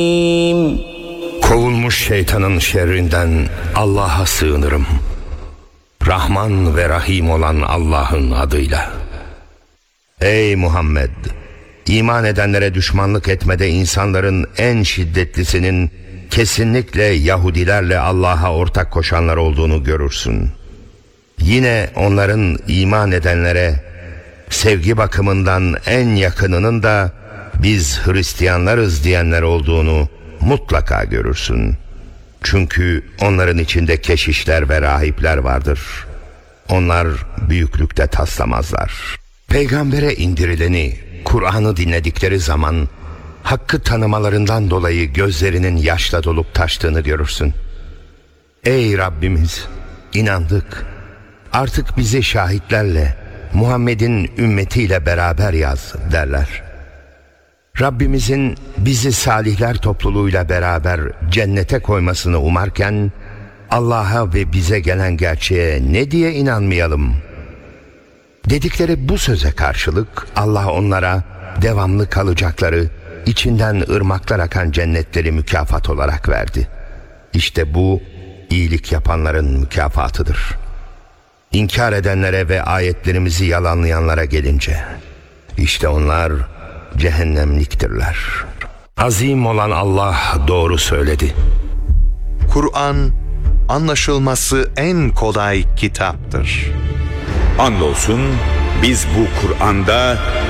Kovulmuş şeytanın şerrinden Allah'a sığınırım. Rahman ve Rahim olan Allah'ın adıyla. Ey Muhammed! İman edenlere düşmanlık etmede insanların en şiddetlisinin kesinlikle Yahudilerle Allah'a ortak koşanlar olduğunu görürsün. Yine onların iman edenlere sevgi bakımından en yakınının da biz Hristiyanlarız diyenler olduğunu mutlaka görürsün. Çünkü onların içinde keşişler ve rahipler vardır. Onlar büyüklükte taslamazlar. Peygambere indirileni, Kur'an'ı dinledikleri zaman hakkı tanımalarından dolayı gözlerinin yaşla dolup taştığını görürsün. Ey Rabbimiz! İnandık. Artık bizi şahitlerle, Muhammed'in ümmetiyle beraber yaz derler. Rabbimizin bizi salihler topluluğuyla beraber cennete koymasını umarken Allah'a ve bize gelen gerçeğe ne diye inanmayalım? Dedikleri bu söze karşılık Allah onlara devamlı kalacakları, içinden ırmaklar akan cennetleri mükafat olarak verdi. İşte bu iyilik yapanların mükafatıdır. İnkar edenlere ve ayetlerimizi yalanlayanlara gelince, işte onlar cehennemliktirler. Azim olan Allah doğru söyledi. Kur'an anlaşılması en kolay kitaptır. Andolsun biz bu Kur'an'da